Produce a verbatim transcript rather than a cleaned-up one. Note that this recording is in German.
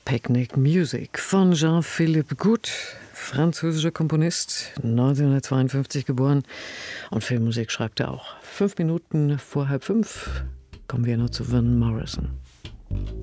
Picnic Music von Jean-Philippe Goutte, französischer Komponist, neunzehnhundertzweiundfünfzig geboren, und Filmmusik schreibt er auch. Fünf Minuten vor halb fünf kommen wir noch zu Van Morrison.